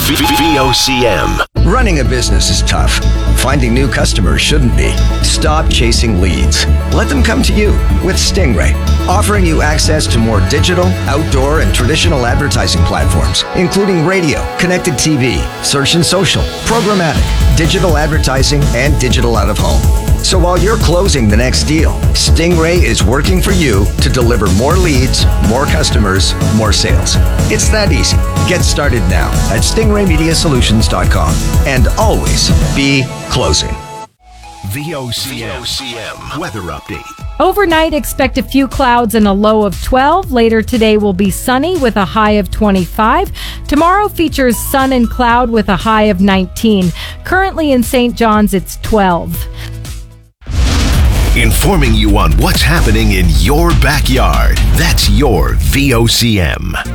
VOCM. Running a business is tough. Finding new customers shouldn't be. Stop chasing leads. Let them come to you with Stingray, offering you access to more digital, outdoor, and traditional advertising platforms, including radio, connected TV, search and social, programmatic, digital advertising, and digital out of home. So while you're closing the next deal, Stingray is working for you to deliver more leads, more customers, more sales. It's that easy. Get started now at stingraymediasolutions.com and always be closing. VOCM weather update. Overnight, expect a few clouds and a low of 12. Later today will be sunny with a high of 25. Tomorrow features sun and cloud with a high of 19. Currently in St. John's, it's 12. Informing you on what's happening in your backyard. That's your VOCM.